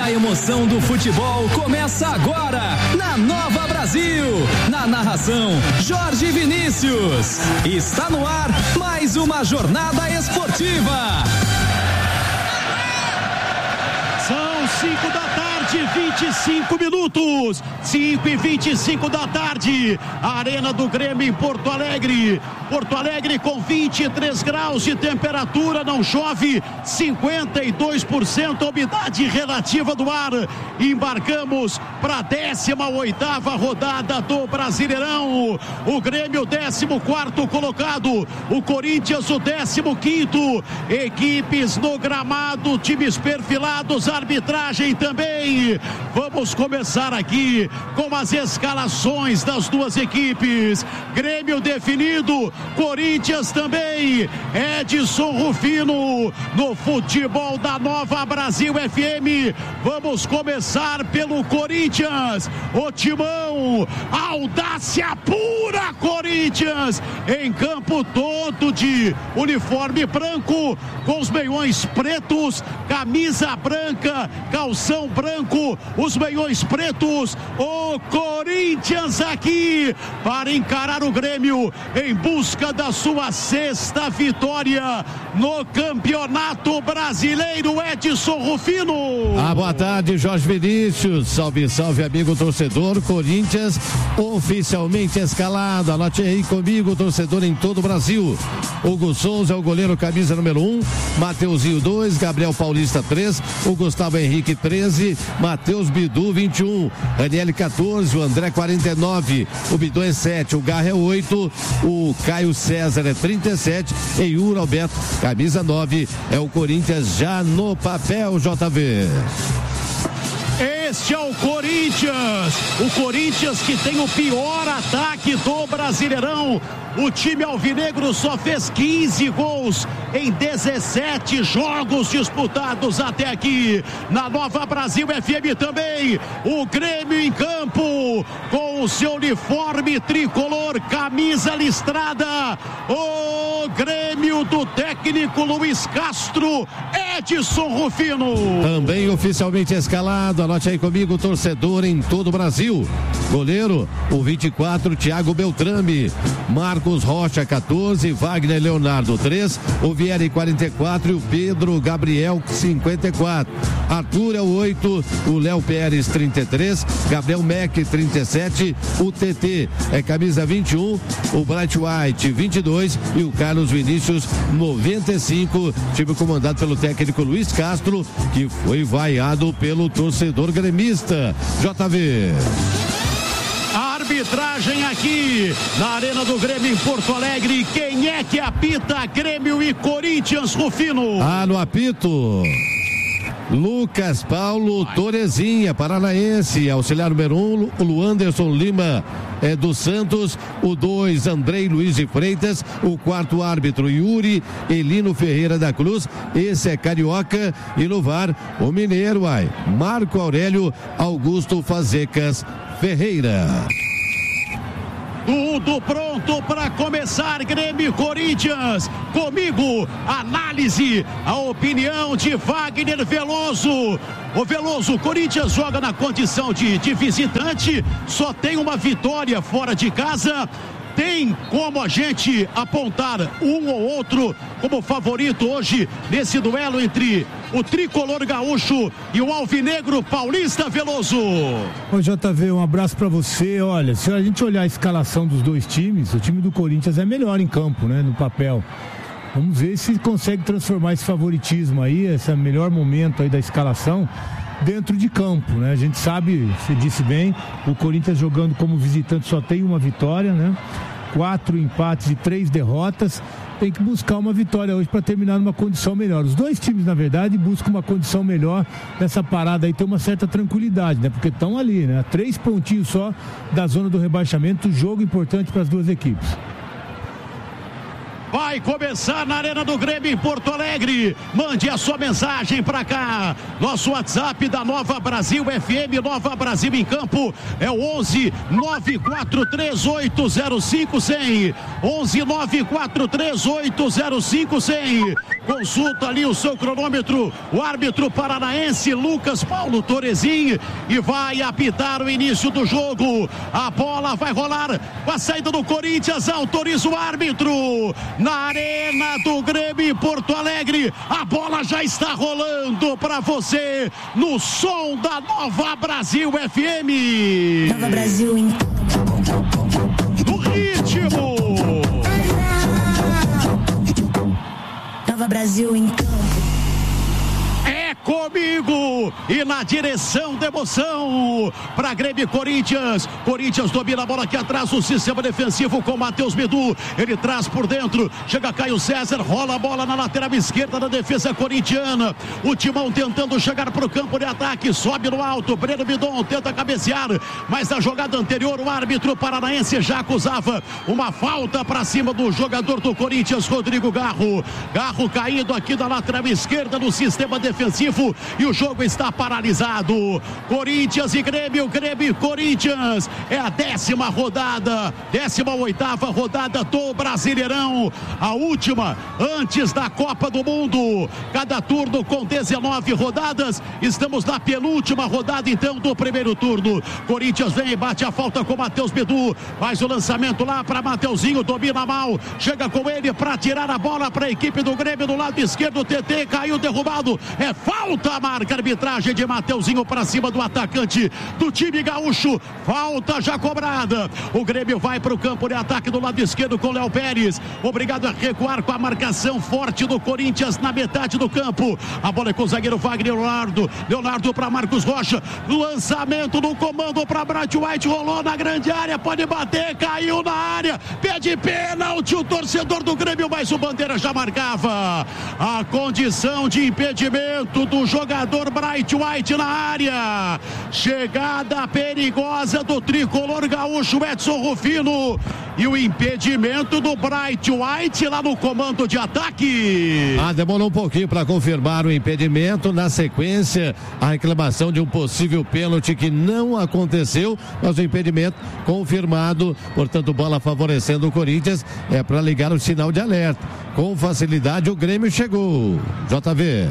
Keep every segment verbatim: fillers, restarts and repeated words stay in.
A emoção do futebol começa agora, na Nova Brasil. Na narração, Jorge Vinícius. Está no ar mais uma jornada esportiva. São cinco da tarde, vinte e cinco minutos. cinco e vinte e cinco da tarde. Arena do Grêmio em Porto Alegre. Porto Alegre com vinte e três graus de temperatura, não chove, cinquenta e dois por cento a umidade relativa do ar. Embarcamos para a décima oitava rodada do Brasileirão. O Grêmio, décimo quarto colocado. O Corinthians, o décimo quinto. Equipes no gramado, times perfilados, arbitragem também. Vamos começar aqui com as escalações das duas equipes. Grêmio definido, Corinthians também. Edson Rufino no futebol da Nova Brasil F M. Vamos começar pelo Corinthians. O timão, audácia pura, Corinthians, em campo todo de uniforme branco, com os meiões pretos, camisa branca, calção branco, os meiões pretos. O Corinthians aqui para encarar o Grêmio em busca da sua sexta vitória no Campeonato Brasileiro. Edson Rufino. Ah, boa tarde, Jorge Vinícius. Salve, salve, amigo torcedor. Corinthians oficialmente escalado. Anote aí comigo, torcedor em todo o Brasil. Hugo Souza é o goleiro, camisa número um. Mateuzinho dois, Gabriel Paulista três, o Gustavo Henrique treze, Matheus Bidu vinte e um, Raniel quatorze, o André quarenta e nove, o Bidu é sete, o Garra é oito, o Caio César é trinta e sete e Yuri Alberto, camisa nove, é o Corinthians já no papel, J V. Este é o Corinthians, o Corinthians que tem o pior ataque do Brasileirão. O time alvinegro só fez quinze gols em dezessete jogos disputados até aqui. Na Nova Brasil F M também, o Grêmio em campo, com o seu uniforme tricolor, camisa listrada. O Grêmio do técnico Luiz Castro, Edson Rufino. Também oficialmente escalado, anote aí comigo, torcedor em todo o Brasil. Goleiro, o vinte e quatro, Thiago Beltrame. Marcos Rocha, quatorze, Wagner Leonardo, três, o Vieri, quarenta e quatro e o Pedro Gabriel, cinquenta e quatro. Arthur é o oito, o Léo Pérez, trinta e três, Gabriel Mack, trinta e sete, o T T é camisa vinte e um, o Bright White, vinte e dois e o Carlos Vinícius, noventa e cinco, time comandado pelo técnico Luiz Castro, que foi vaiado pelo torcedor gremista. J V. A arbitragem aqui na Arena do Grêmio em Porto Alegre. Quem é que apita? Grêmio e Corinthians, Rufino. Ah, no apito, Lucas Paulo Torezinha, paranaense. Auxiliar número um, o Luanderson Lima é do Santos. O dois, Andrei Luiz de Freitas. O quarto árbitro, Yuri Elino Ferreira da Cruz. Esse é carioca. E no V A R, o mineiro, ai, Marco Aurélio Augusto Fazecas Ferreira. Tudo pronto para começar, Grêmio e Corinthians. Comigo, análise, a opinião de Wagner Veloso. O Veloso, o Corinthians joga na condição de, de visitante, só tem uma vitória fora de casa. Tem como a gente apontar um ou outro como favorito hoje nesse duelo entre o tricolor gaúcho e o alvinegro paulista, Veloso? Ô J V, um abraço pra você. Olha, se a gente olhar a escalação dos dois times, o time do Corinthians é melhor em campo, né, no papel. Vamos ver se consegue transformar esse favoritismo aí, esse melhor momento aí da escalação dentro de campo, né? A gente sabe, você disse bem, o Corinthians jogando como visitante só tem uma vitória, né? Quatro empates e três derrotas. Tem que buscar uma vitória hoje para terminar numa condição melhor. Os dois times, na verdade, buscam uma condição melhor nessa parada aí, ter uma certa tranquilidade, né? Porque estão ali, né? Três pontinhos só da zona do rebaixamento, jogo importante para as duas equipes. vai começar na Arena do Grêmio em Porto Alegre. Mande a sua mensagem pra cá. Nosso WhatsApp da Nova Brasil F M, Nova Brasil em Campo, é o onze nove quatro três oito zero cinco cem. onze nove quatro três oito zero cinco cem. Consulta ali o seu cronômetro, o árbitro paranaense Lucas Paulo Torezin, e vai apitar o início do jogo. A bola vai rolar com a saída do Corinthians, autoriza o árbitro. Na Arena do Grêmio em Porto Alegre, a bola já está rolando para você no som da Nova Brasil F M. Nova Brasil em no ritmo. Nova Brasil em campo. É comigo e na direção da emoção para Grêmio e Corinthians. Corinthians domina a bola aqui atrás, o sistema defensivo com Matheus Bidu. Ele traz por dentro, chega Caio César, rola a bola na lateral esquerda da defesa corintiana. O Timão tentando chegar para o campo de ataque, sobe no alto, Breno Bidon tenta cabecear, mas na jogada anterior o árbitro paranaense já acusava uma falta para cima do jogador do Corinthians, Rodrigo Garro. Garro caído aqui da lateral esquerda no sistema defensivo e o jogo está paralisado. Corinthians e Grêmio, Grêmio e Corinthians. É a décima rodada, décima oitava rodada do Brasileirão, a última antes da Copa do Mundo. Cada turno com dezenove rodadas. Estamos na penúltima rodada então do primeiro turno. Corinthians vem, bate a falta com Matheus Bidu, faz o lançamento lá para Mateuzinho, domina mal, chega com ele para tirar a bola para a equipe do Grêmio do lado esquerdo. T T caiu derrubado, é falta, marca a arbitragem de Mateuzinho para cima do atacante do time gaúcho. Falta já cobrada. O Grêmio vai para o campo de ataque do lado esquerdo com Léo Pérez, obrigado a recuar com a marcação forte do Corinthians na metade do campo. A bola é com o zagueiro Wagner Leonardo, Leonardo para Marcos Rocha, lançamento no comando para Bright White, rolou na grande área, pode bater, caiu na área, pede pênalti o torcedor do Grêmio, mas o Bandeira já marcava a condição de impedimento do jogador Bright White na área. Chegada perigosa do tricolor gaúcho Edson Rufino e o impedimento do Bright White lá no comando de ataque. Ah, demorou um pouquinho para confirmar o impedimento. Na sequência, a reclamação de um possível pênalti que não aconteceu, mas o impedimento confirmado. Portanto, bola favorecendo o Corinthians. É para ligar o sinal de alerta. Com facilidade, o Grêmio chegou. J V.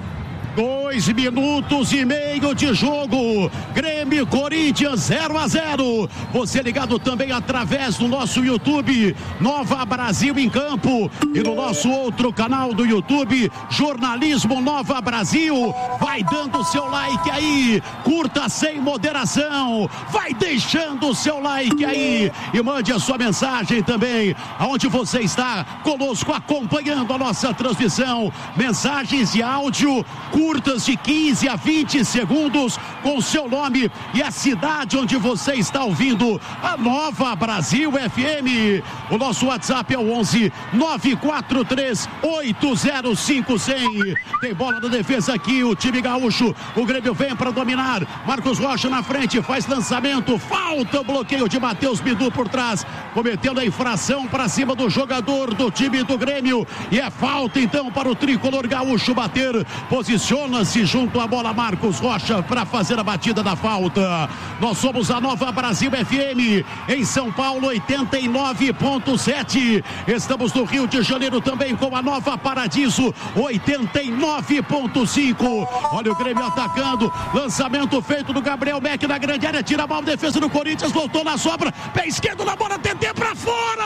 Dois minutos e meio de jogo. Grêmio Corinthians zero a zero. Você ligado também através do nosso YouTube, Nova Brasil em Campo, e no nosso outro canal do YouTube, Jornalismo Nova Brasil. Vai dando o seu like aí, curta sem moderação, vai deixando o seu like aí e mande a sua mensagem também, aonde você está conosco acompanhando a nossa transmissão. Mensagens de áudio curtas de quinze a vinte segundos com seu nome e a cidade onde você está ouvindo a Nova Brasil F M. O nosso WhatsApp é o onze nove quatro três oito zero cinco cem. Tem bola na defesa aqui, o time gaúcho. O Grêmio vem para dominar. Marcos Rocha na frente, faz lançamento. Falta o bloqueio de Matheus Bidu por trás, cometendo a infração para cima do jogador do time do Grêmio. E é falta então para o tricolor gaúcho bater. Posiciona-se junto à bola Marcos Rocha para fazer a batida da falta. Nós somos a Nova Brasil F M em São Paulo, oitenta e nove ponto sete. Estamos no Rio de Janeiro também com a Nova Paradiso, oitenta e nove ponto cinco. Olha o Grêmio atacando, lançamento feito do Gabriel Meck na grande área, tira a bola, defesa do Corinthians, voltou na sobra, pé esquerdo na bola, T T para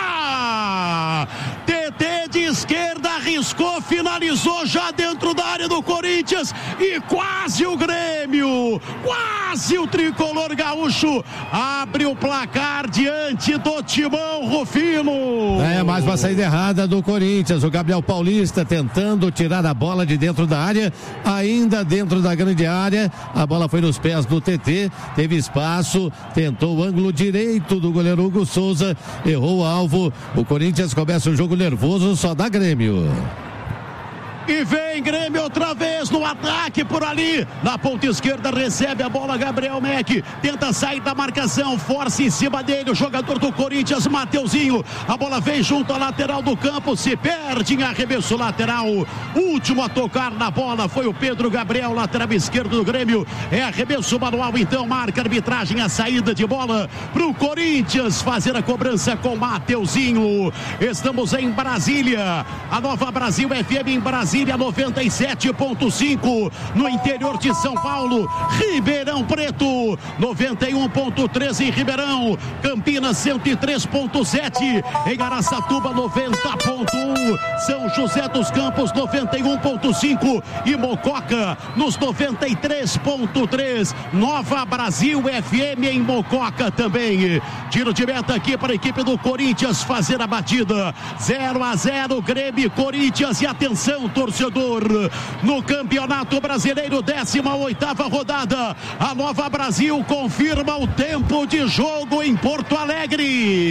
fora. T T de esquerda arriscou, finalizou já dentro da área do Corinthians e quase o Grêmio, quase o tricolor gaúcho abre o placar diante do Timão Rufino. É, mais uma saída errada do Corinthians. O Gabriel Paulista tentando tirar a bola de dentro da área, ainda dentro da grande área. A bola foi nos pés do T T, teve espaço, tentou o ângulo direito do goleiro Hugo Souza, errou o alvo. O Corinthians começa o jogo nervoso, só dá Grêmio. E vem Grêmio outra vez no ataque por ali. Na ponta esquerda recebe a bola Gabriel Meck. Tenta sair da marcação. Força em cima dele o jogador do Corinthians, Mateuzinho. A bola vem junto à lateral do campo. Se perde em arremesso lateral. Último a tocar na bola foi o Pedro Gabriel, lateral esquerdo do Grêmio. É arremesso manual, então marca a arbitragem a saída de bola para o Corinthians fazer a cobrança com Mateuzinho. Estamos em Brasília. A Nova Brasil F M em Brasília. noventa e sete ponto cinco no interior de São Paulo, Ribeirão Preto noventa e um ponto três em Ribeirão, Campinas cento e três ponto sete em Araçatuba, noventa ponto um, São José dos Campos noventa e um ponto cinco e Mococa nos noventa e três ponto três. Nova Brasil F M em Mococa também. Tiro de meta aqui para a equipe do Corinthians fazer a batida. zero a zero Grêmio Corinthians. E atenção, torcedor, no Campeonato Brasileiro, décima oitava rodada, a Nova Brasil confirma o tempo de jogo em Porto Alegre.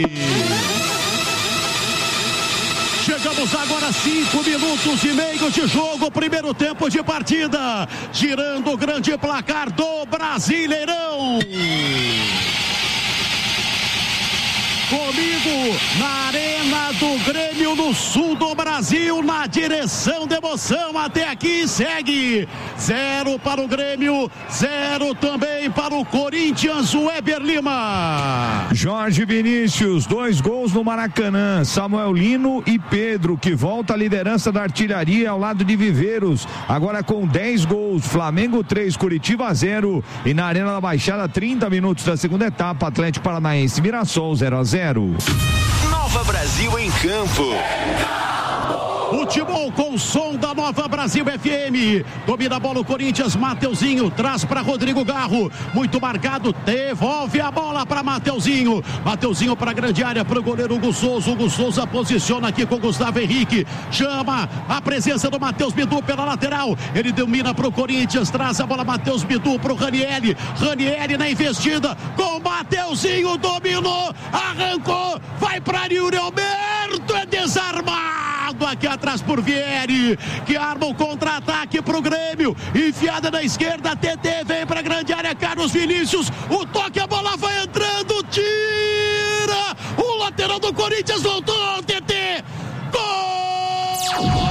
Chegamos agora a cinco minutos e meio de jogo, primeiro tempo de partida, girando o grande placar do Brasileirão. Comigo na Arena do Grêmio, no sul do Brasil, na direção da emoção. Até aqui segue zero para o Grêmio, zero também para o Corinthians. O Weber Lima. Jorge Vinícius, dois gols no Maracanã. Samuel Lino e Pedro, que volta à liderança da artilharia ao lado de Viveiros, agora com dez gols. Flamengo três, Curitiba zero. E na Arena da Baixada, trinta minutos da segunda etapa, Atlético Paranaense Mirassol zero a zero. Nova Brasil em campo. Futebol com som da Nova Brasil F M. Domina a bola o Corinthians, Mateuzinho traz para Rodrigo Garro, muito marcado, devolve a bola para Mateuzinho. Mateuzinho para a grande área, para o goleiro Hugo Souza. Hugo Souza posiciona aqui com Gustavo Henrique, chama a presença do Matheus Bidu pela lateral. Ele domina para o Corinthians, traz a bola Matheus Bidu para o Ranieri. Ranieri na investida com Mateuzinho, dominou, arrancou, vai para Yuri Alberto, é desarmado aqui atrás por Vieri, que arma o contra-ataque pro Grêmio, enfiada na esquerda, T T vem pra grande área, Carlos Vinícius, o toque, a bola vai entrando, tira, o lateral do Corinthians voltou, T T, gol!